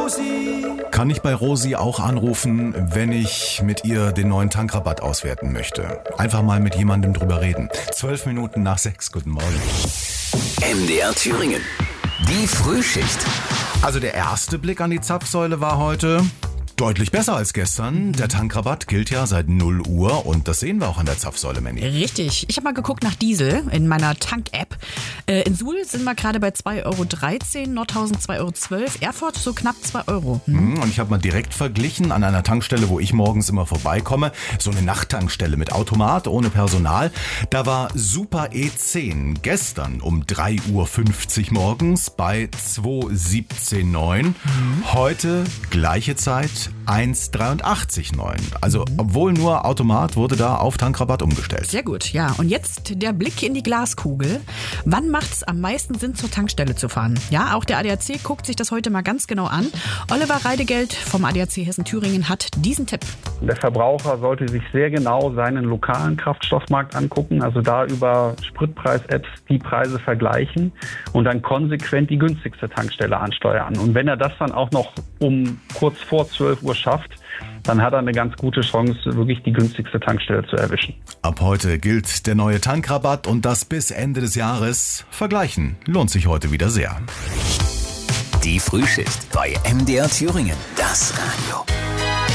Kann ich bei Rosi auch anrufen, wenn ich mit ihr den neuen Tankrabatt auswerten möchte? Einfach mal mit jemandem drüber reden. 12 Minuten nach 6. Guten Morgen. MDR Thüringen. Die Frühschicht. Also der erste Blick an die Zapfsäule war heute deutlich besser als gestern. Der Tankrabatt gilt ja seit 0 Uhr und das sehen wir auch an der Zapfsäule, Manny. Richtig. Ich habe mal geguckt nach Diesel in meiner Tank-App. In Suhl sind wir gerade bei 2,13 Euro, Nordhausen 2,12 Euro, Erfurt so knapp 2 Euro. Und ich habe mal direkt verglichen an einer Tankstelle, wo ich morgens immer vorbeikomme. So eine Nachttankstelle mit Automat, ohne Personal. Da war Super E10 gestern um 3,50 Uhr morgens bei 2,17,9. Heute gleiche Zeit 1,83,9. Also obwohl nur Automat, wurde da auf Tankrabatt umgestellt. Sehr gut, ja. Und jetzt der Blick in die Glaskugel. Wann macht es am meisten Sinn, zur Tankstelle zu fahren? Ja, auch der ADAC guckt sich das heute mal ganz genau an. Oliver Reidegeld vom ADAC Hessen-Thüringen hat diesen Tipp. Der Verbraucher sollte sich sehr genau seinen lokalen Kraftstoffmarkt angucken, also da über Spritpreis-Apps die Preise vergleichen und dann konsequent die günstigste Tankstelle ansteuern. Und wenn er das dann auch noch um kurz vor 12 Uhr schafft, dann hat er eine ganz gute Chance, wirklich die günstigste Tankstelle zu erwischen. Ab heute gilt der neue Tankrabatt und das bis Ende des Jahres. Vergleichen lohnt sich heute wieder sehr. Die Frühschicht bei MDR Thüringen. Das Radio.